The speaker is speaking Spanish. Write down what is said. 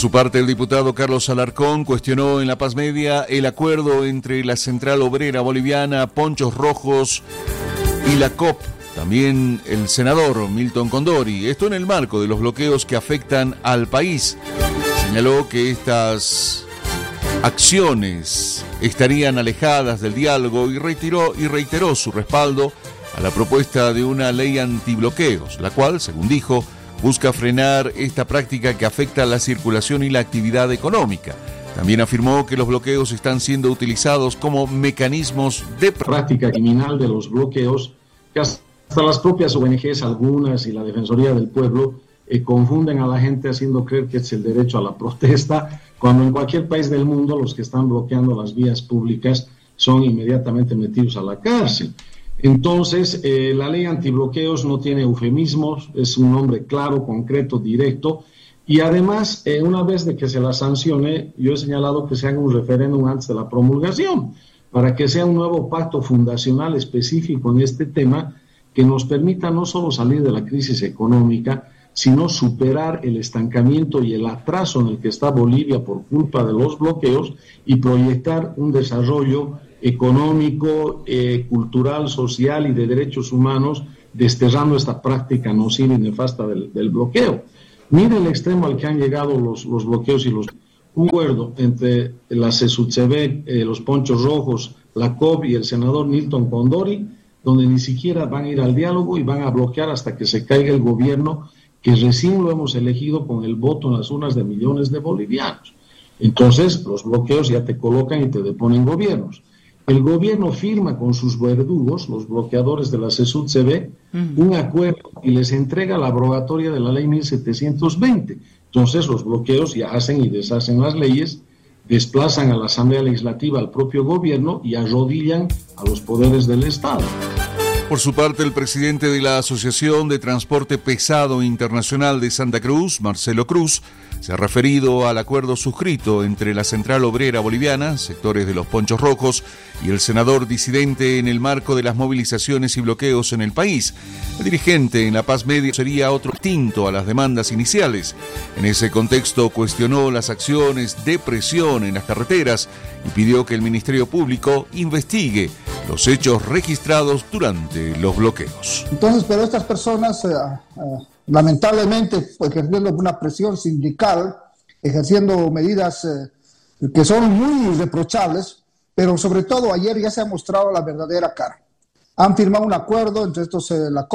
su parte, el diputado Carlos Alarcón cuestionó en La Paz Media el acuerdo entre la Central Obrera Boliviana, Ponchos Rojos y la COP. También el senador Milton Condori, esto en el marco de los bloqueos que afectan al país. Señaló que estas acciones estarían alejadas del diálogo y reiteró su respaldo a la propuesta de una ley antibloqueos, la cual, según dijo, busca frenar esta práctica que afecta a la circulación y la actividad económica. También afirmó que los bloqueos están siendo utilizados como mecanismos de práctica criminal de los bloqueos, que hasta las propias ONGs, algunas, y la Defensoría del Pueblo, confunden a la gente haciendo creer que es el derecho a la protesta, cuando en cualquier país del mundo los que están bloqueando las vías públicas son inmediatamente metidos a la cárcel. Entonces, la ley antibloqueos no tiene eufemismos, es un nombre claro, concreto, directo, y además, una vez de que se la sancione, yo he señalado que se haga un referéndum antes de la promulgación, para que sea un nuevo pacto fundacional específico en este tema, que nos permita no solo salir de la crisis económica, sino superar el estancamiento y el atraso en el que está Bolivia por culpa de los bloqueos y proyectar un desarrollo económico, cultural, social y de derechos humanos, desterrando esta práctica nociva y nefasta del bloqueo. Mire el extremo al que han llegado los bloqueos y un acuerdo entre la CESUTCB, los Ponchos Rojos, la COP y el senador Milton Condori, donde ni siquiera van a ir al diálogo y van a bloquear hasta que se caiga el gobierno, que recién lo hemos elegido con el voto en las urnas de millones de bolivianos. Entonces, los bloqueos ya te colocan y te deponen gobiernos. El gobierno firma con sus verdugos, los bloqueadores de la CESUTCB, un acuerdo y les entrega la abrogatoria de la ley 1720. Entonces, los bloqueos ya hacen y deshacen las leyes, desplazan a la Asamblea Legislativa al propio gobierno y arrodillan a los poderes del Estado. Por su parte, el presidente de la Asociación de Transporte Pesado Internacional de Santa Cruz, Marcelo Cruz, se ha referido al acuerdo suscrito entre la Central Obrera Boliviana, sectores de los Ponchos Rojos, y el senador disidente en el marco de las movilizaciones y bloqueos en el país. El dirigente en La Paz Media sería otro distinto a las demandas iniciales. En ese contexto cuestionó las acciones de presión en las carreteras y pidió que el Ministerio Público investigue los hechos registrados durante los bloqueos. Entonces, pero estas personas, lamentablemente, ejerciendo una presión sindical, ejerciendo medidas que son muy reprochables, pero sobre todo ayer ya se ha mostrado la verdadera cara. Han firmado un acuerdo entre estos, la